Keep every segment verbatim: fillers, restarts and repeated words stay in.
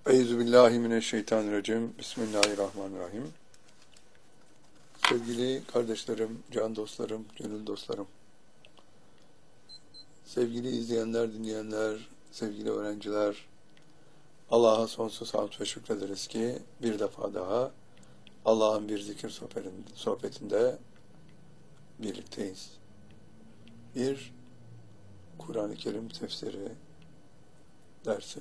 Euzubillahimineşşeytanirracim. Bismillahirrahmanirrahim. Sevgili kardeşlerim, can dostlarım, gönül dostlarım, sevgili izleyenler, dinleyenler, sevgili öğrenciler, Allah'a sonsuz hamd ve şükrederiz ki bir defa daha Allah'ın bir zikir sohbetinde birlikteyiz. Bir Kur'an-ı Kerim tefsiri dersi.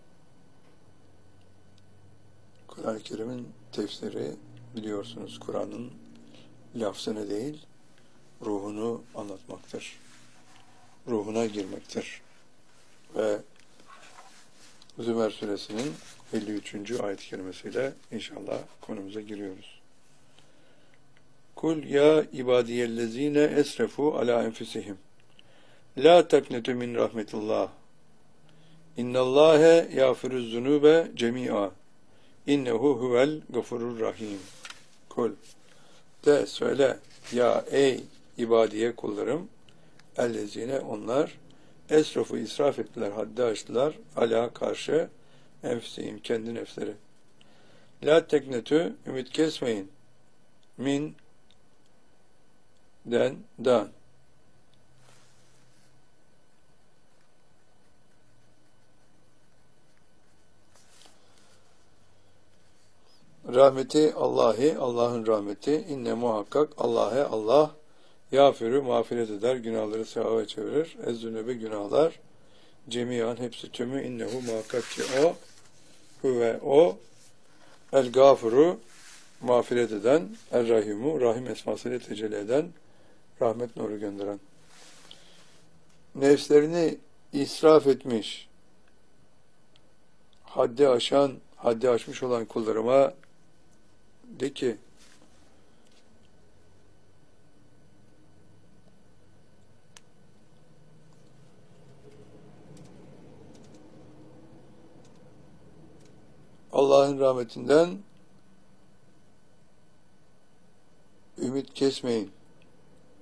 Kur'an-ı Kerim'in tefsiri, biliyorsunuz, Kur'an'ın lafzını değil, ruhunu anlatmaktır. Ruhuna girmektir. Ve Zümer suresinin elli üçüncü ayet-i kerimesiyle inşallah konumuza giriyoruz. Kul ya ibadiyellezine esrefu ala enfusihim la teknetu min rahmetullah innallâhe yâfiruz zunûbe cemî'a innehu huvel gafurur rahim. Kul de söyle, ya ey ibadiye kullarım, ellezine onlar esrafu israf ettiler, haddi aştılar, ala karşı enfusihim kendi nefsleri. La teknetü ümit kesmeyin, min den dan. Rahmeti Allah'ı, Allah'ın rahmeti, inne muhakkak Allah'e Allah, yağfirü mağfiret eder, günahları sevaba çevirir, ezzünübe günahlar, cemiyan hepsi tümü, innehu muhakkak ki o, huve o, el gafuru mağfiret eden, el rahimu, rahim esmasıyla tecelli eden, rahmet nuru gönderen. Nefslerini israf etmiş, haddi aşan, haddi aşmış olan kullarıma de ki, Allah'ın rahmetinden ümit kesmeyin.